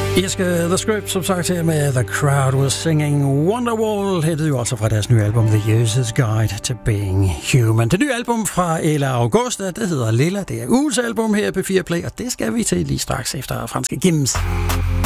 Irske The Script, som sagt her med The Crowd Was Singing Wonderwall, hættede jo altså fra deres nye album The User's Guide to Being Human. Det nye album fra Ella Augusta, det hedder Lilla, det er ugens album her på 4 Play, og det skal vi til lige straks efter franske Gims.